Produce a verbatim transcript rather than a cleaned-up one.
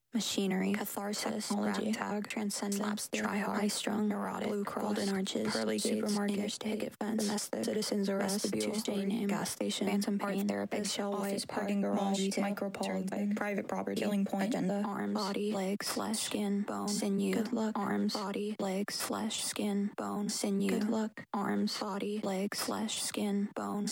machinery, catharsis, technology, tag, transcendence, try-hard, high-strung, neurotic, blue cross, golden arches, pearly supermarket, picket fence, domestic, citizens arrest, vestibule, Tuesday name, gas station, phantom art therapist, shell office, parking garage, micropolitan, private property, killing point, agenda, arms, body, legs, flesh, skin, bone, sinew, good luck, arms, body, legs, flesh, skin, bone, sinew, good luck, arms, body, legs, flesh, skin, bone,